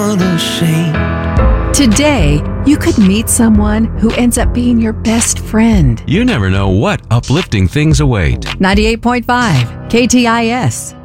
unashamed. Today, you could meet someone who ends up being your best friend. You never know what uplifting things await. 98.5 KTIS.